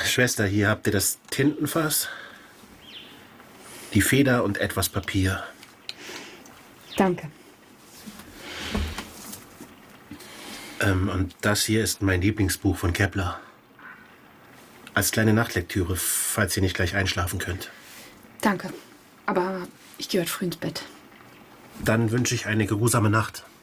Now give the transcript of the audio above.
Schwester, hier habt ihr das Tintenfass, die Feder und etwas Papier. Danke. Und das hier ist mein Lieblingsbuch von Kepler. Als kleine Nachtlektüre, falls ihr nicht gleich einschlafen könnt. Danke. Aber ich gehe heute früh ins Bett. Dann wünsche ich eine geruhsame Nacht.